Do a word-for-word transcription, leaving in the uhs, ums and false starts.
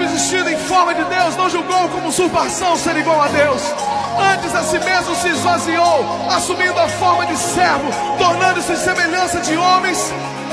subsistindo em forma de Deus, não julgou como usurpação ser igual a Deus. Antes a si mesmo se esvaziou, assumindo a forma de servo, tornando-se semelhança de homens.